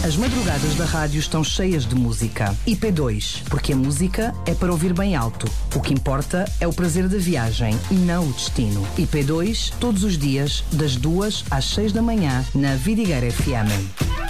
As madrugadas da rádio estão cheias de música. IP2, porque a música é para ouvir bem alto. O que importa é o prazer da viagem e não o destino. IP2, todos os dias, das 2 às 6 da manhã, na Vidigueira FM.